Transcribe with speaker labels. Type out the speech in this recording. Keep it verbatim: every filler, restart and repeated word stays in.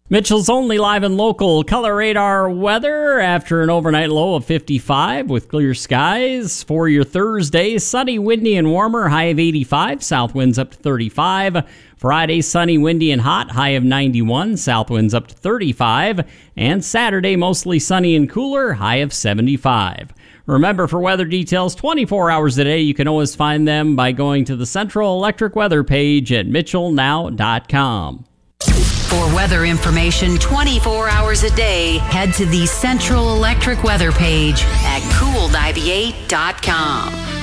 Speaker 1: Mitchell's only live and local color radar weather after an overnight low of fifty-five with clear skies. For your Thursday, sunny, windy, and warmer, high of eighty-five, south winds up to thirty-five. Friday, sunny, windy, and hot, high of ninety-one, south winds up to thirty-five. And Saturday, mostly sunny and cooler, high of seventy-five. Remember, for weather details twenty-four hours a day, you can always find them by going to the Central Electric weather page at mitchell now dot com.
Speaker 2: For weather information twenty-four hours a day, head to the Central Electric weather page at cool ninety-eight dot com.